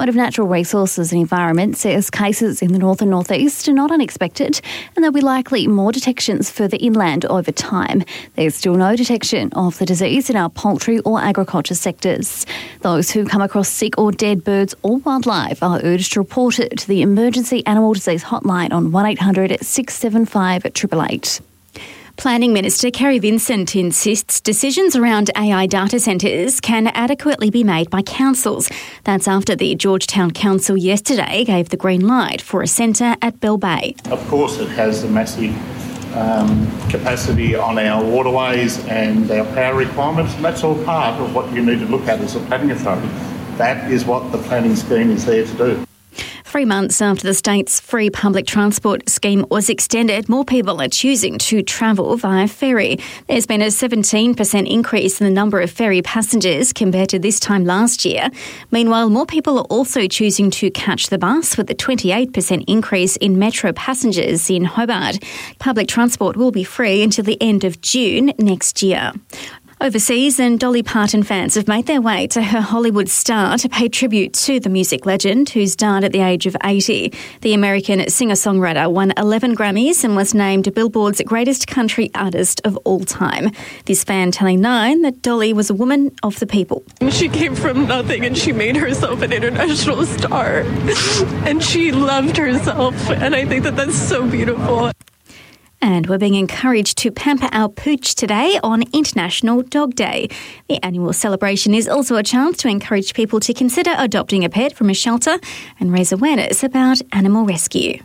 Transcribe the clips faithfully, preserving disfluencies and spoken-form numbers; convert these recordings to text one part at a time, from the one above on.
Department of Natural Resources and Environment says cases in the north and northeast are not unexpected and there'll be likely more detections further inland over time. There's still no detection of the disease in our poultry or agriculture sectors. Those who come across sick or dead birds or wildlife are urged to report it to the Emergency Animal Disease Hotline on one eight hundred six seven five eight eight eight. Planning Minister Kerry Vincent insists decisions around A I data centres can adequately be made by councils. That's after the Georgetown Council yesterday gave the green light for a centre at Bell Bay. Of course, it has a massive um, capacity on our waterways and our power requirements, and that's all part of what you need to look at as a planning authority. That is what the planning scheme is there to do. Three months after the state's free public transport scheme was extended, more people are choosing to travel via ferry. There's been a seventeen percent increase in the number of ferry passengers compared to this time last year. Meanwhile, more people are also choosing to catch the bus, with a twenty-eight percent increase in metro passengers in Hobart. Public transport will be free until the end of June next year. Overseas, and Dolly Parton fans have made their way to her Hollywood star to pay tribute to the music legend who's died at the age of eighty. The American singer-songwriter won eleven Grammys and was named Billboard's greatest country artist of all time. This fan telling Nine that Dolly was a woman of the people. She came from nothing and she made herself an international star. And she loved herself, and I think that that's so beautiful. And we're being encouraged to pamper our pooch today on International Dog Day. The annual celebration is also a chance to encourage people to consider adopting a pet from a shelter and raise awareness about animal rescue.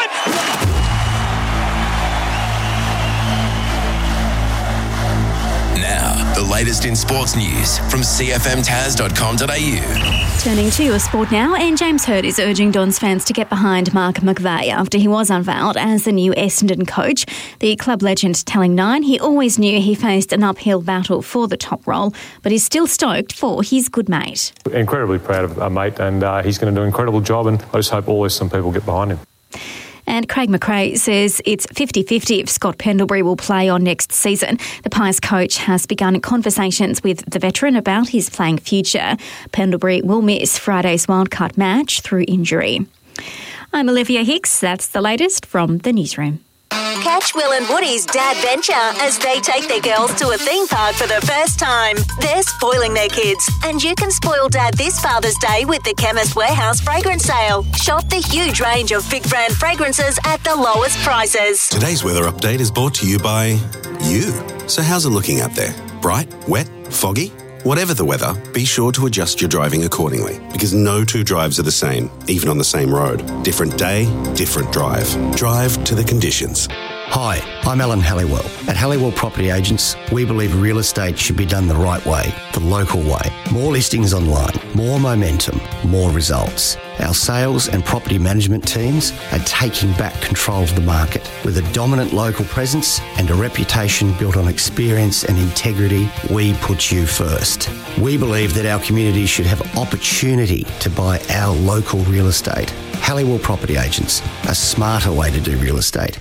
Now, the latest in sports news from c f m taz dot com dot a u. Turning to your sport now, and James Hird is urging Dons fans to get behind Mark McVeigh after he was unveiled as the new Essendon coach. The club legend telling Nine he always knew he faced an uphill battle for the top role, but is still stoked for his good mate. Incredibly proud of our mate, and uh, he's going to do an incredible job, and I just hope always some people get behind him. And Craig McRae says it's fifty-fifty if Scott Pendlebury will play on next season. The Pies coach has begun conversations with the veteran about his playing future. Pendlebury will miss Friday's wildcard match through injury. I'm Olivia Hicks. That's the latest from the newsroom. Catch Will and Woody's Dad Venture as they take their girls to a theme park for the first time. They're spoiling their kids, and you can spoil Dad this Father's Day with the Chemist Warehouse fragrance sale. Shop the huge range of big brand fragrances at the lowest prices. Today's weather update is brought to you by you. So how's it looking out there? Bright? Wet? Foggy? Whatever the weather, be sure to adjust your driving accordingly, because no two drives are the same, even on the same road. Different day, different drive. Drive to the conditions. Hi, I'm Alan Halliwell. At Halliwell Property Agents, we believe real estate should be done the right way, the local way. More listings online, more momentum, more results. Our sales and property management teams are taking back control of the market with a dominant local presence and a reputation built on experience and integrity. We put you first. We believe that our community should have opportunity to buy our local real estate. Halliwell Property Agents, a smarter way to do real estate.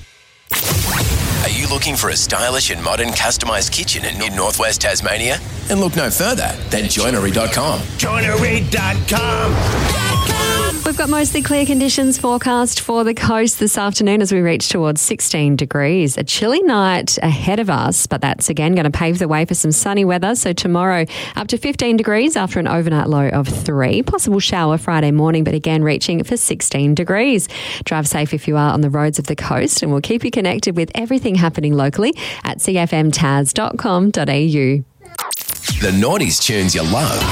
Are you looking for a stylish and modern customised kitchen in northwest Tasmania? Then look no further than joinery dot com. joinery dot com. We've got mostly clear conditions forecast for the coast this afternoon as we reach towards sixteen degrees. A chilly night ahead of us, but that's again going to pave the way for some sunny weather. So tomorrow up to fifteen degrees after an overnight low of three. Possible shower Friday morning, but again reaching for sixteen degrees. Drive safe if you are on the roads of the coast, and we'll keep you connected with everything happening locally at c f m taz dot com dot a u. The Naughties tunes you love.